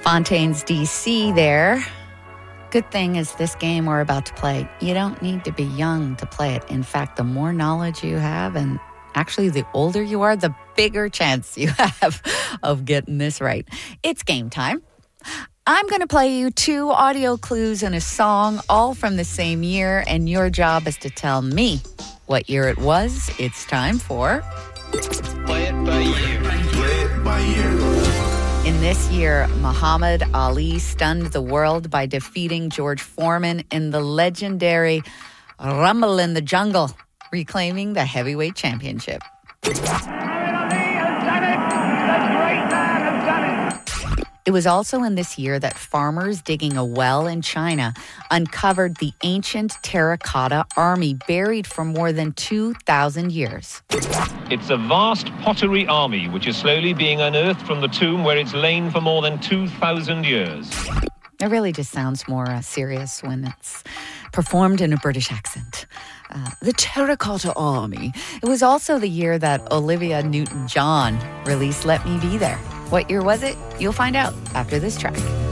Fontaine's DC there. Good thing is this game we're about to play, you don't need to be young to play it. In fact, the more knowledge you have, and actually the older you are, the bigger chance you have of getting this right. It's game time. I'm going to play you 2 audio clues and a song, all from the same year, and your job is to tell me what year it was. It's time for Play It By Year. Play It By Year. In this year, Muhammad Ali stunned the world by defeating George Foreman in the legendary Rumble in the Jungle, reclaiming the heavyweight championship. It was also in this year that farmers digging a well in China uncovered the ancient terracotta army buried for more than 2,000 years. It's a vast pottery army which is slowly being unearthed from the tomb where it's lain for more than 2,000 years. It really just sounds more serious when it's performed in a British accent. The Terracotta Army. It was also the year that Olivia Newton-John released Let Me Be There. What year was it? You'll find out after this track.